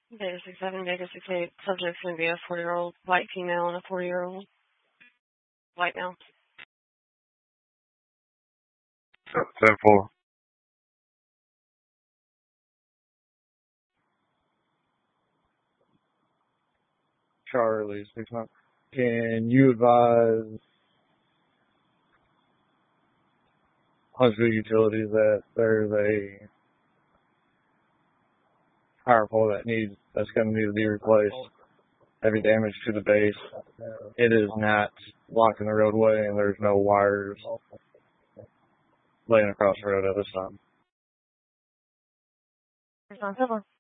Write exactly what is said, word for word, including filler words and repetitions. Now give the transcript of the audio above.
Beta six seven, Beta six eight. Subject's going to be a four-year-old white female and a four-year-old white male. ten four. Charlie, six months. Can you advise Huntsville Utilities that there's a power pole that needs that's going to need to be replaced? Heavy damage to the base. It is not blocking the roadway, and there's no wires laying across the road at this time. Responsible.